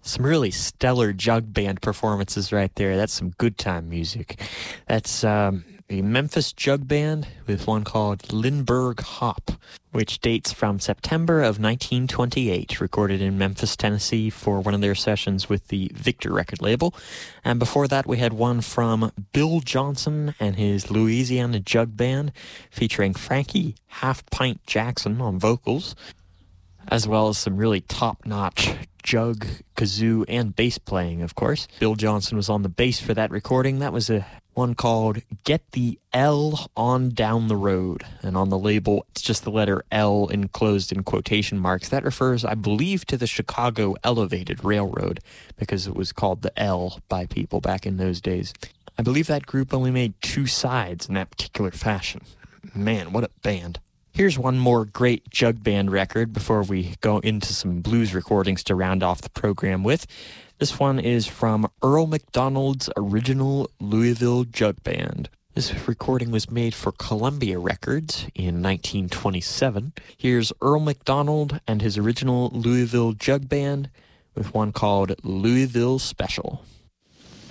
Some really stellar jug band performances right there. That's some good time music. That's a Memphis jug band with one called Lindbergh Hop, which dates from September of 1928, recorded in Memphis, Tennessee for one of their sessions with the Victor record label. And before that, we had one from Bill Johnson and his Louisiana Jug Band, featuring Frankie Half Pint Jackson on vocals, as well as some really top-notch jug, kazoo, and bass playing, of course. Bill Johnson was on the bass for that recording. That was one called Get the L On Down the Road. And on the label, it's just the letter L enclosed in quotation marks. That refers, I believe, to the Chicago Elevated Railroad, because it was called the L by people back in those days. I believe that group only made 2 sides in that particular fashion. Man, what a band. Here's one more great jug band record before we go into some blues recordings to round off the program with. This one is from Earl McDonald's original Louisville Jug Band. This recording was made for Columbia Records in 1927. Here's Earl McDonald and his original Louisville Jug Band with one called Louisville Special.